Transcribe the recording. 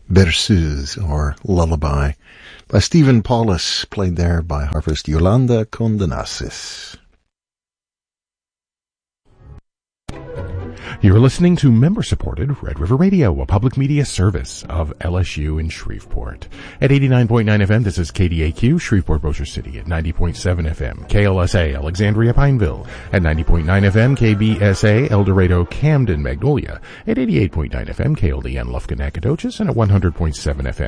Berceuse, or Lullaby, by Stephen Paulus, played there by harpist Yolanda Condenasis. You're listening to member-supported Red River Radio, a public media service of LSU in Shreveport. At 89.9 FM, this is KDAQ, Shreveport, Bossier City. At 90.7 FM, KLSA, Alexandria, Pineville. At 90.9 FM, KBSA, El Dorado, Camden, Magnolia. At 88.9 FM, KLDN, Lufkin, Nacogdoches. And at 100.7 FM,